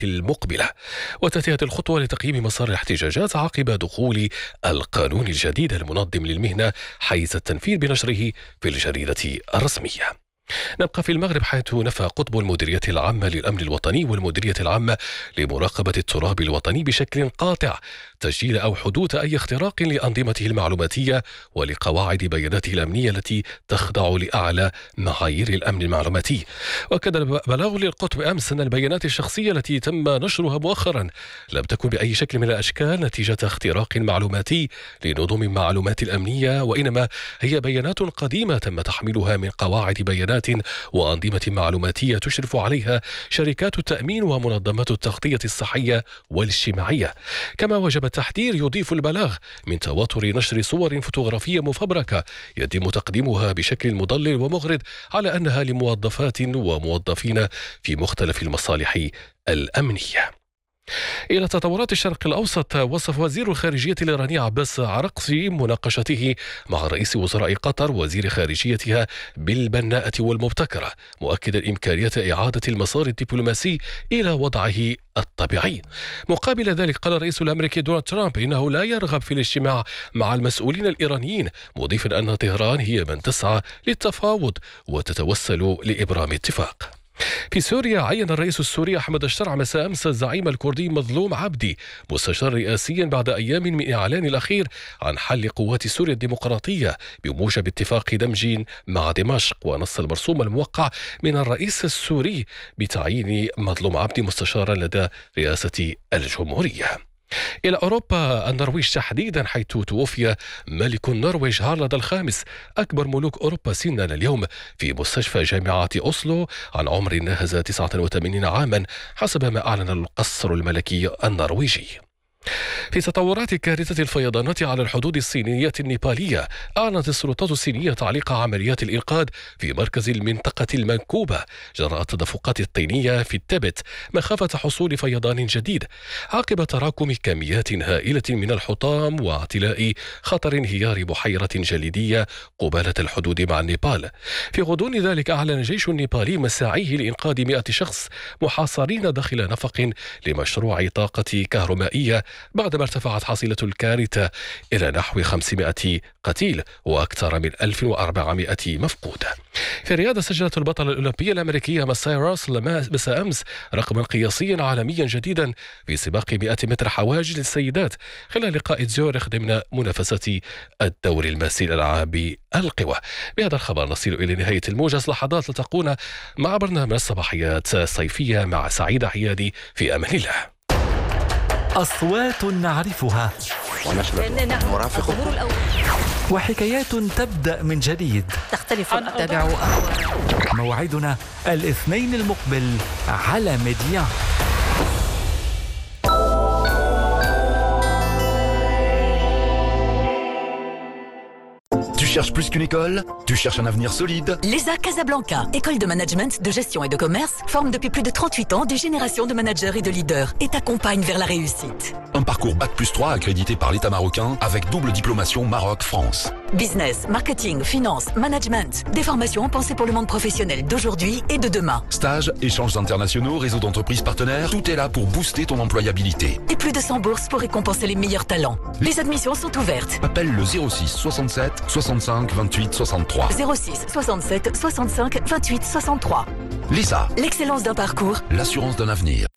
المقبلة. وتأتي هذه الخطوة لتقييم مسار الاحتجاجات عقب دخول القانون الجديد المنظم للمهنة حيز التنفيذ بنشره في الجريدة الرسمية. نبقى في المغرب، حيث نفى قطب المديرية العامة للأمن الوطني والمديرية العامة لمراقبة التراب الوطني بشكل قاطع تسجيل أو حدوث أي اختراق لأنظمته المعلوماتية ولقواعد بياناته الأمنية التي تخضع لأعلى معايير الأمن المعلوماتي. وكان بلاغ للقطب أمس أن البيانات الشخصية التي تم نشرها مؤخرا لم تكن بأي شكل من الأشكال نتيجة اختراق معلوماتي لنظم المعلومات الأمنية، وإنما هي بيانات قديمة تم تحميلها من قواعد بيانات وأنظمة معلوماتية تشرف عليها شركات التأمين ومنظمات التغطية الصحية والاجتماعية. كما وجب التحذير يضيف البلاغ من تواتر نشر صور فوتوغرافية مفبركة يتم تقديمها بشكل مضلل ومغرض على أنها لموظفات وموظفين في مختلف المصالح الأمنية. إلى تطورات الشرق الأوسط، وصف وزير الخارجية الإيراني عباس عراقسي مناقشته مع رئيس وزراء قطر وزير خارجيتها بالبناءة والمبتكرة، مؤكدا إمكانية إعادة المسار الدبلوماسي إلى وضعه الطبيعي. مقابل ذلك قال الرئيس الأمريكي دونالد ترامب إنه لا يرغب في الاجتماع مع المسؤولين الإيرانيين، مضيفا أن طهران هي من تسعى للتفاوض وتتوسل لإبرام اتفاق. في سوريا، عين الرئيس السوري أحمد الشرع مساء أمس الزعيم الكردي مظلوم عبدي مستشار رئاسيا بعد أيام من إعلان الأخير عن حل قوات سوريا الديمقراطية بموجب اتفاق دمج مع دمشق. ونص المرسوم الموقع من الرئيس السوري بتعيين مظلوم عبدي مستشارا لدى رئاسة الجمهورية. إلى أوروبا، النرويج تحديدا، حيث توفي ملك النرويج هارالد الخامس أكبر ملوك أوروبا سنا اليوم في مستشفى جامعة أوسلو عن عمر ناهز 89 عاما حسب ما أعلن القصر الملكي النرويجي. في تطورات كارثة الفيضانات على الحدود الصينية النيبالية، أعلنت السلطات الصينية تعليق عمليات الإنقاذ في مركز المنطقة المنكوبة جراء التدفقات الطينية في التبت مخافة حصول فيضان جديد عقب تراكم كميات هائلة من الحطام واعتلاء خطر انهيار بحيرة جليدية قبالة الحدود مع النيبال. في غضون ذلك، أعلن الجيش النيبالي مساعيه لإنقاذ 100 شخص محاصرين داخل نفق لمشروع طاقة كهرومائية بعدما ارتفعت حصيلة الكارثة إلى نحو 500 قتيل وأكثر من 1400 مفقود. في الرياضة، سجلت البطلة الأولمبية الأمريكية ماساي راسل مساء أمس رقما قياسيا عالميا جديدا في سباق 100 متر حواجز للسيدات خلال لقاء زيورخ ضمن منافسات الدور الماسي لألعاب القوى. بهذا الخبر نصل إلى نهاية الموجز. لحظات تلتقون مع برنامج الصباحيات الصيفية مع سعيد حيادي. في أمان الله. أصوات نعرفها وحكايات تبدأ من جديد. تختلف الأتابع. موعدنا الاثنين المقبل على ميديا. Tu cherches plus qu'une école? Tu cherches un avenir solide? L'ESA Casablanca, école de management, de gestion et de commerce, forme depuis plus de 38 ans des générations de managers et de leaders et t'accompagne vers la réussite. Un parcours Bac+3 accrédité par l'État marocain avec double diplomation Maroc-France. Business, marketing, finance, management, des formations pensées pour le monde professionnel d'aujourd'hui et de demain. Stages, échanges internationaux, réseau d'entreprises partenaires, tout est là pour booster ton employabilité. Et plus de 100 bourses pour récompenser les meilleurs talents. Les admissions sont ouvertes. Appelle le 06 67 65 28 63. 06 67 65 28 63. L'ESA. L'excellence d'un parcours. L'assurance d'un avenir.